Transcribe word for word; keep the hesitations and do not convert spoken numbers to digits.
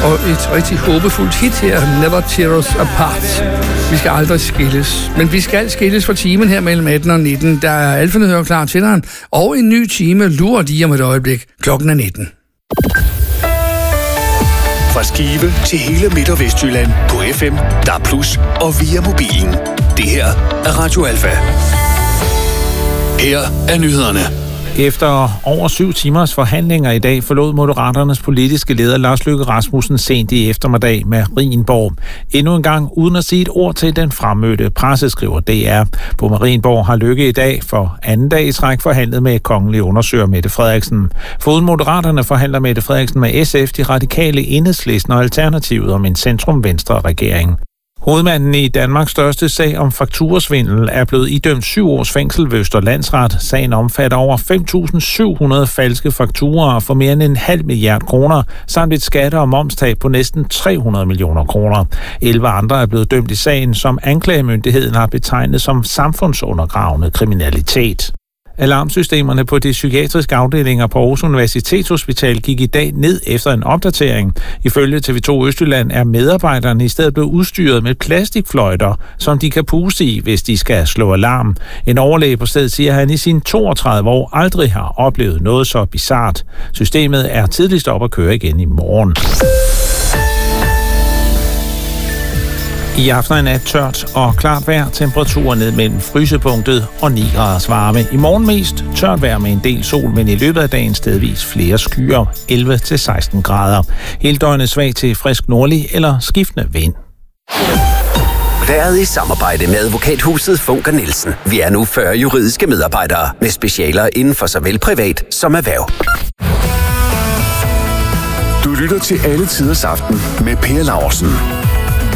Og et rigtig håbefuldt hit her, Never Tear Us Apart. Vi skal aldrig skilles. Men vi skal skilles for timen her mellem atten og nitten. Der er Alfa klar til dig. Og en ny time lurer lige om et øjeblik. Klokken er nitten. Fra Skive til hele Midt- og Vestjylland på F M, D A B plus, og via mobilen. Det her er Radio Alfa. Her er nyhederne. Efter over syv timers forhandlinger i dag forlod Moderaternes politiske leder Lars Løkke Rasmussen sent i eftermiddag med Marienborg. Endnu en gang uden at sige et ord til den fremmødte presse, skriver D R. På Marienborg har Løkke i dag for anden dag i træk forhandlet med kongelig undersøger Mette Frederiksen. Foruden Moderaterne forhandler Mette Frederiksen med S F, de radikale, Enhedslisten og Alternativet om en centrum-venstre regering. Hovedmanden i Danmarks største sag om fakturasvindel er blevet idømt syv års fængsel ved Østre Landsret. Sagen omfatter over fem tusind syv hundrede falske fakturer for mere end en halv milliard kroner, samt et skatte- og momstab på næsten tre hundrede millioner kroner. elleve andre er blevet dømt i sagen, som anklagemyndigheden har betegnet som samfundsundergravende kriminalitet. Alarmsystemerne på de psykiatriske afdelinger på Aarhus Universitetshospital gik i dag ned efter en opdatering. Ifølge T V to Østjylland er medarbejderne i stedet blevet udstyret med plastikfløjter, som de kan puste i, hvis de skal slå alarm. En overlæge på stedet siger, at han i sine toogtredive år aldrig har oplevet noget så bizart. Systemet er tidligst op at køre igen i morgen. I aften er nat tørt og klart vejr. Temperaturer ned mellem frysepunktet og ni graders varme. I morgen mest tørt vejr med en del sol, men i løbet af dagen stedvis flere skyer, elleve til seksten grader. Hele døgnet svag til frisk nordlig eller skiftende vind. Været i samarbejde med advokathuset Funker Nielsen. Vi er nu fyrre juridiske medarbejdere med specialer inden for såvel privat som erhverv. Du lytter til Alle Tiders Aften med Per Laursen.